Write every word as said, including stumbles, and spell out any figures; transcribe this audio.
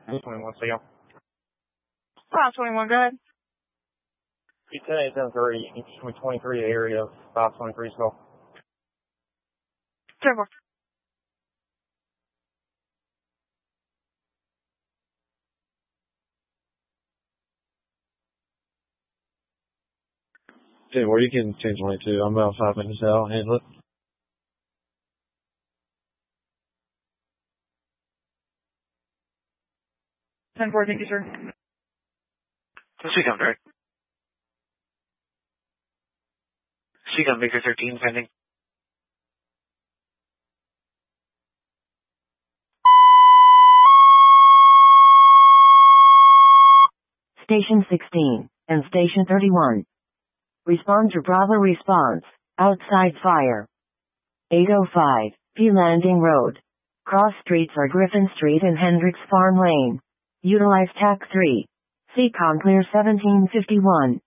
twenty-one, see ya. five twenty-one, go ahead. ten eight seven three, with twenty-three area of five twenty-three, so. ten four. Okay, well, you can change twenty-two. I'm about five minutes out. I'll handle it. ten four, thank you, sir. Seacom, direct. Seacom, Baker thirteen, pending. Station sixteen and Station thirty-one. Respond to Bravo response. Outside fire. eight oh five, P Landing Road. Cross streets are Griffin Street and Hendricks Farm Lane. Utilize T A C three. Seacom clear seventeen fifty-one.